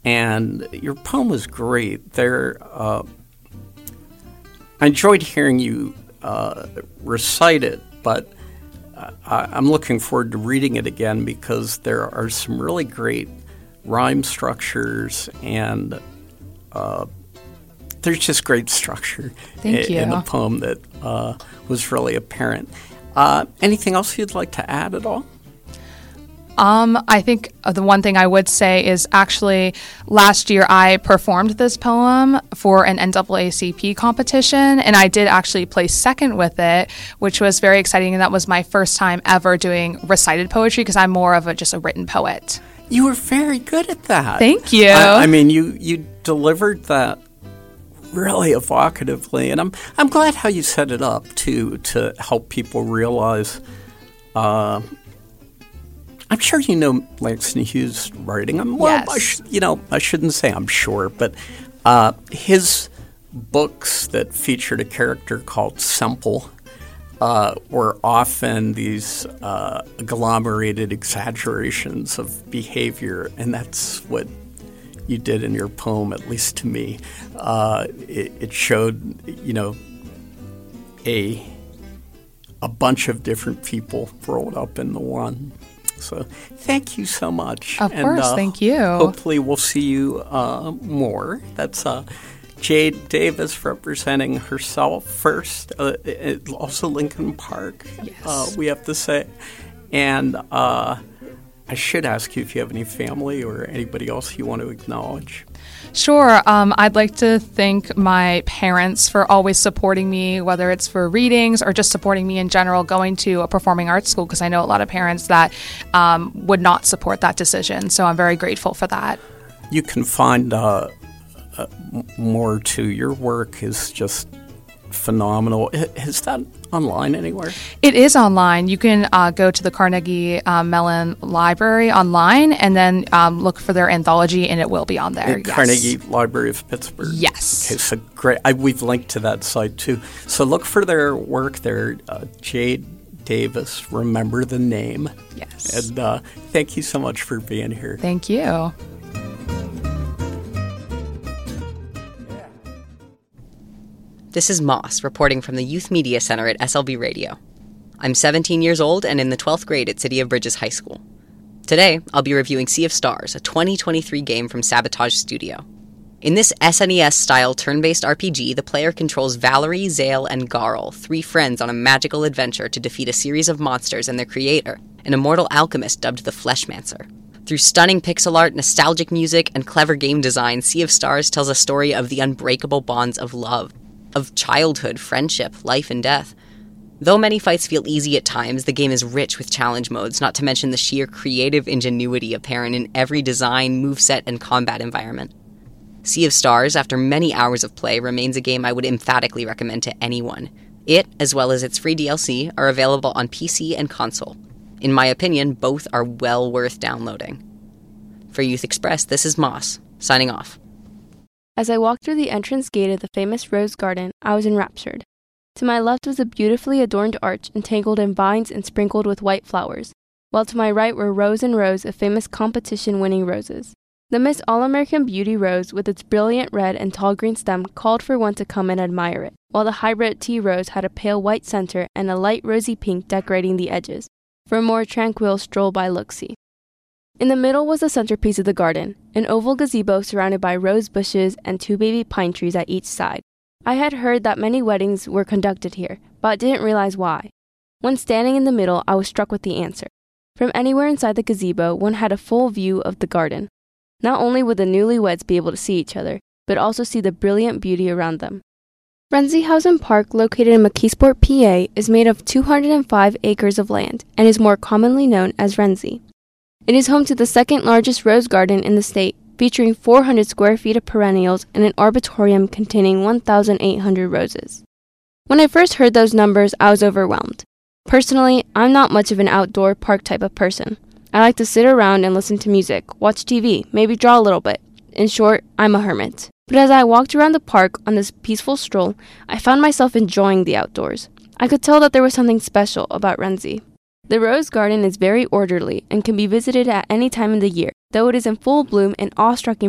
and your poem was great. I enjoyed hearing you recite it, but I'm looking forward to reading it again because there are some really great rhyme structures and there's just great structure in the poem that was really apparent. Anything else you'd like to add at all? I think the one thing I would say is actually last year I performed this poem for an NAACP competition, and I did actually place second with it, which was very exciting, and that was my first time ever doing recited poetry because I'm more of just a written poet. You were very good at that. Thank you. I mean, you delivered that really evocatively, and I'm glad how you set it up to help people realize. I'm sure you know Langston Hughes' writing. Yes. I shouldn't say I'm sure, but his books that featured a character called Semple were often these agglomerated exaggerations of behavior, and that's what you did in your poem, at least to me. It showed, a bunch of different people rolled up into one. So thank you so much. Of course, thank you. Hopefully we'll see you more. That's Jade Davis representing herself first, also Lincoln Park, yes. We have to say. And I should ask you if you have any family or anybody else you want to acknowledge. Sure. I'd like to thank my parents for always supporting me, whether it's for readings or just supporting me in general, going to a performing arts school, because I know a lot of parents that would not support that decision. So I'm very grateful for that. You can find more to your work is just phenomenal. Is that online anywhere? It is online. You can go to the Carnegie Mellon Library online and then look for their anthology, and it will be on there. Yes. Carnegie Library of Pittsburgh. Yes. Okay, so great. We've linked to that site too. So look for their work there. Jade Davis, remember the name. Yes. And thank you so much for being here. Thank you. This is Moss, reporting from the Youth Media Center at SLB Radio. I'm 17 years old and in the 12th grade at City of Bridges High School. Today, I'll be reviewing Sea of Stars, a 2023 game from Sabotage Studio. In this SNES-style turn-based RPG, the player controls Valerie, Zale, and Garl, 3 friends on a magical adventure to defeat a series of monsters and their creator, an immortal alchemist dubbed the Fleshmancer. Through stunning pixel art, nostalgic music, and clever game design, Sea of Stars tells a story of the unbreakable bonds of love, of childhood, friendship, life, and death. Though many fights feel easy at times, the game is rich with challenge modes, not to mention the sheer creative ingenuity apparent in every design, moveset, and combat environment. Sea of Stars, after many hours of play, remains a game I would emphatically recommend to anyone. It, as well as its free DLC, are available on PC and console. In my opinion, both are well worth downloading. For Youth Express, this is Moss, signing off. As I walked through the entrance gate of the famous Rose Garden, I was enraptured. To my left was a beautifully adorned arch entangled in vines and sprinkled with white flowers, while to my right were rows and rows of famous competition-winning roses. The Miss All-American Beauty rose, with its brilliant red and tall green stem, called for one to come and admire it, while the hybrid tea rose had a pale white center and a light rosy pink decorating the edges, for a more tranquil stroll by look-see. In the middle was the centerpiece of the garden, an oval gazebo surrounded by rose bushes and 2 baby pine trees at each side. I had heard that many weddings were conducted here, but didn't realize why. When standing in the middle, I was struck with the answer. From anywhere inside the gazebo, one had a full view of the garden. Not only would the newlyweds be able to see each other, but also see the brilliant beauty around them. Renzihausen Park, located in McKeesport, PA, is made of 205 acres of land and is more commonly known as Renzi. It is home to the second largest rose garden in the state, featuring 400 square feet of perennials and an arboretum containing 1,800 roses. When I first heard those numbers, I was overwhelmed. Personally, I'm not much of an outdoor park type of person. I like to sit around and listen to music, watch TV, maybe draw a little bit. In short, I'm a hermit. But as I walked around the park on this peaceful stroll, I found myself enjoying the outdoors. I could tell that there was something special about Renzi. The rose garden is very orderly and can be visited at any time of the year, though it is in full bloom and awe-striking